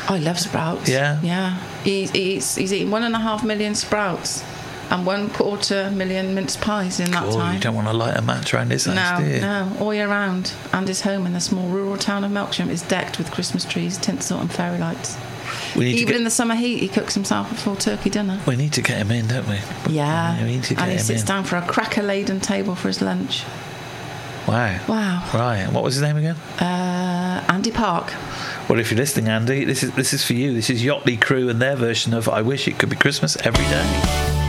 Oh, he loves sprouts. Yeah? Yeah. He's eaten 1.5 million sprouts and 250,000 mince pies in that time. You don't want to light a match around his house, do you? No, all year round. And his home in the small rural town of Melksham is decked with Christmas trees, tinsel and fairy lights. Even in the summer heat, he cooks himself a full turkey dinner. We need to get him in, don't we? Yeah. We need to get and he him sits in. down for a cracker-laden table for his lunch. Wow. Right. What was his name again? Andy Park. Well, if you're listening, Andy, this is for you. This is Yotley Crew and their version of I Wish It Could Be Christmas Every Day.